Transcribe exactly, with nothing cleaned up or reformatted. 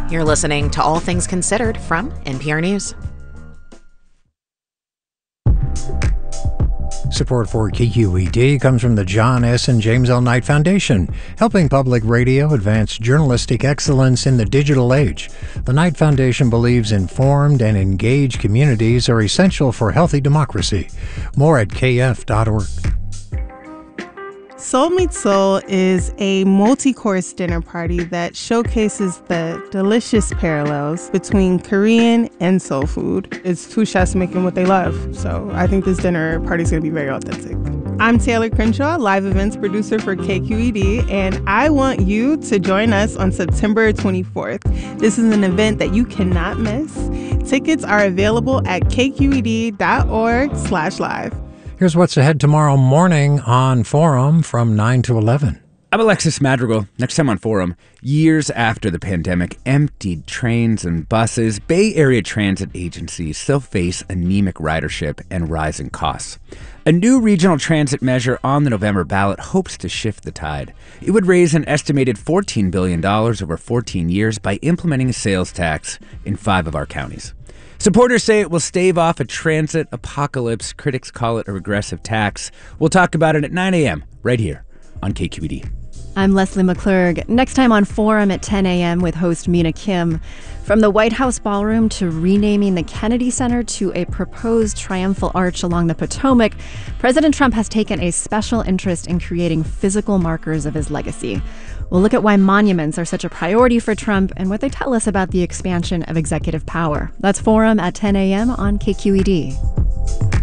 You're listening to All Things Considered from N P R News. Support for K Q E D comes from the John S. and James L. Knight Foundation, helping public radio advance journalistic excellence in the digital age. The Knight Foundation believes informed and engaged communities are essential for healthy democracy. More at k f dot org. Soul Meets Soul is a multi-course dinner party that showcases the delicious parallels between Korean and soul food. It's two chefs making what they love, so I think this dinner party is going to be very authentic. I'm Taylor Crenshaw, live events producer for K Q E D, and I want you to join us on September twenty-fourth. This is an event that you cannot miss. Tickets are available at k q e d dot org slash live. Here's what's ahead tomorrow morning on Forum from nine to eleven. I'm Alexis Madrigal. Next time on Forum, years after the pandemic emptied trains and buses, Bay Area transit agencies still face anemic ridership and rising costs. A new regional transit measure on the November ballot hopes to shift the tide. It would raise an estimated fourteen billion dollars over fourteen years by implementing a sales tax in five of our counties. Supporters say it will stave off a transit apocalypse. Critics call it a regressive tax. We'll talk about it at nine a.m. right here on K Q E D. I'm Leslie McClurg. Next time on Forum at ten a.m. with host Mina Kim. From the White House ballroom to renaming the Kennedy Center to a proposed triumphal arch along the Potomac, President Trump has taken a special interest in creating physical markers of his legacy. We'll look at why monuments are such a priority for Trump and what they tell us about the expansion of executive power. That's Forum at ten a.m. on K Q E D.